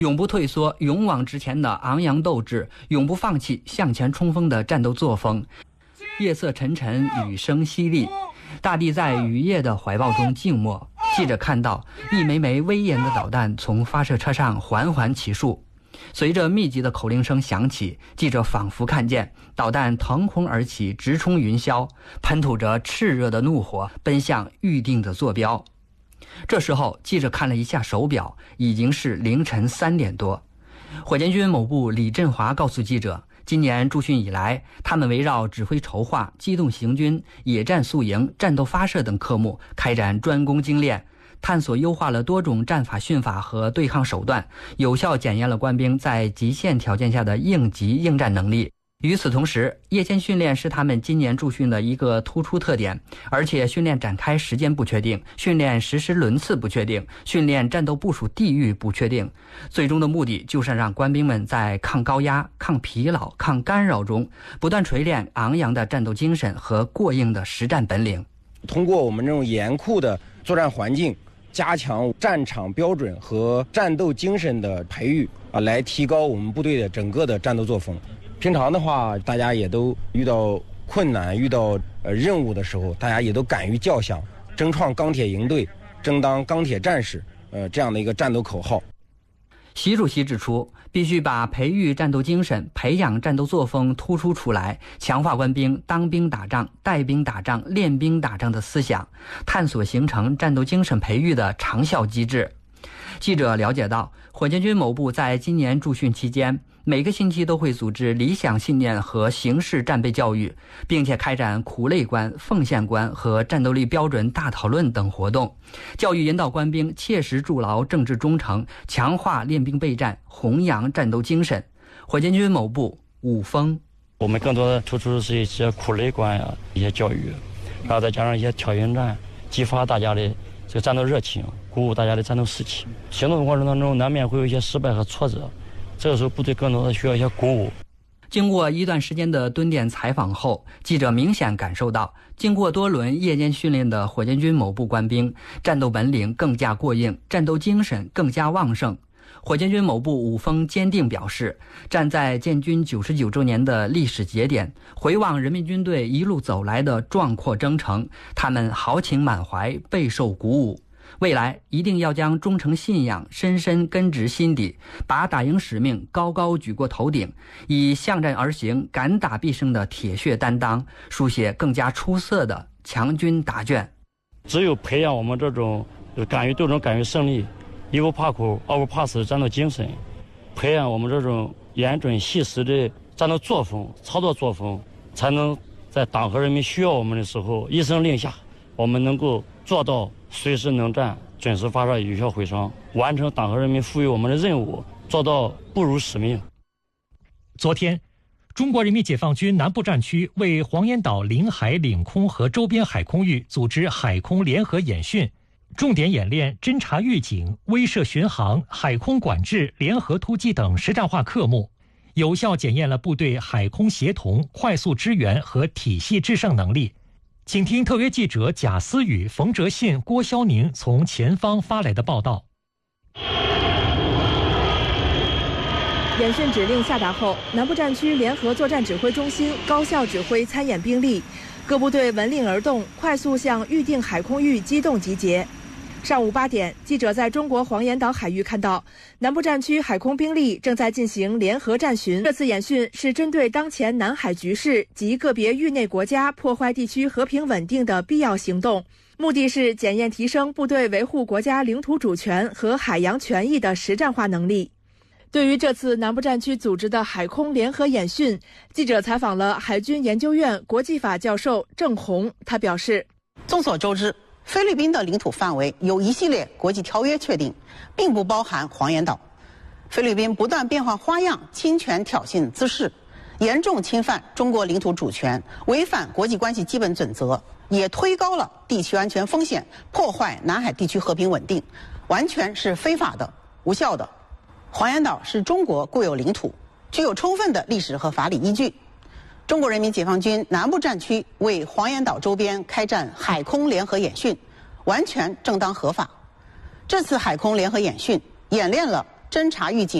永不退缩、勇往直前的昂扬斗志，永不放弃向前冲锋的战斗作风。夜色沉沉，雨声淅沥，大地在雨夜的怀抱中静默。记者看到一枚枚威严的导弹从发射车上缓缓起数，随着密集的口令声响起，记者仿佛看见导弹腾空而起，直冲云霄，喷吐着炽热的怒火，奔向预定的坐标。这时候，记者看了一下手表，已经是凌晨3点多。火箭军某部李振华告诉记者，今年驻训以来，他们围绕指挥筹划、机动行军、野战宿营、战斗发射等科目开展专攻精练，探索优化了多种战法训法和对抗手段，有效检验了官兵在极限条件下的应急应战能力。与此同时，夜间训练是他们今年驻训的一个突出特点，而且训练展开时间不确定，训练实施轮次不确定，训练战斗部署地域不确定。最终的目的就是让官兵们在抗高压、抗疲劳、抗干扰中不断锤炼昂扬的战斗精神和过硬的实战本领。 通过我们这种严酷的作战环境，加强战场标准和战斗精神的培育来提高我们部队的整个的战斗作风。平常的话，大家也都遇到困难、遇到任务的时候，大家也都敢于叫响，争创钢铁营队，争当钢铁战士，这样的一个战斗口号。 习主席指出，必须把培育战斗精神、培养战斗作风突出出来，强化官兵当兵打仗、带兵打仗、练兵打仗的思想，探索形成战斗精神培育的长效机制。记者了解到，火箭军某部在今年驻训期间，每个星期都会组织理想信念和形式战备教育，并且开展苦累观、奉献观和战斗力标准大讨论等活动，教育引导官兵切实筑牢政治忠诚，强化练兵备战，弘扬战斗精神。火箭军某部武峰， 我们更多的突出的是一些苦累观呀，一些教育，然后再加上一些挑衅战，激发大家的这个战斗热情，鼓舞大家的战斗士气。行动的过程当中，难免会有一些失败和挫折，这个时候部队更多的需要一些鼓舞。 经过一段时间的蹲点采访后，记者明显感受到，经过多轮夜间训练的火箭军某部官兵，战斗本领更加过硬，战斗精神更加旺盛。火箭军某部武峰坚定表示，站在建军99周年的历史节点，回望人民军队一路走来的壮阔征程，他们豪情满怀，备受鼓舞。未来一定要将忠诚信仰深深根植心底，把打赢使命高高举过头顶，以向战而行、敢打必胜的铁血担当，书写更加出色的强军答卷。 只有培养我们这种敢于斗争、敢于胜利、一不怕苦、二不怕死的战斗精神，培养我们这种严准细实的战斗作风、操作作风，才能在党和人民需要我们的时候一声令下，我们能够做到随时能战、准时发射、有效毁伤，完成党和人民赋予我们的任务，做到不辱使命。 昨天，中国人民解放军南部战区为黄岩岛领海、领空和周边海空域组织海空联合演训，重点演练侦察预警、威慑巡航、海空管制、联合突击等实战化科目，有效检验了部队海空协同、快速支援和体系制胜能力。请听特约记者贾思雨、冯哲信、郭肖宁从前方发来的报道。 演训指令下达后，南部战区联合作战指挥中心高效指挥参演兵力，各部队闻令而动，快速向预定海空域机动集结。上午8点，记者在中国黄岩岛海域看到，南部战区海空兵力正在进行联合战巡。这次演训是针对当前南海局势及个别域内国家破坏地区和平稳定的必要行动，目的是检验提升部队维护国家领土主权和海洋权益的实战化能力。对于这次南部战区组织的海空联合演训，记者采访了海军研究院国际法教授郑红，他表示， 众所周知，菲律宾的领土范围由一系列国际条约确定，并不包含黄岩岛。菲律宾不断变换花样、侵权挑衅滋事，严重侵犯中国领土主权，违反国际关系基本准则，也推高了地区安全风险，破坏南海地区和平稳定，完全是非法的、无效的。黄岩岛是中国固有领土，具有充分的历史和法理依据。中国人民解放军南部战区为黄岩岛周边开展海空联合演训，完全正当合法。这次海空联合演训演练了侦察预警。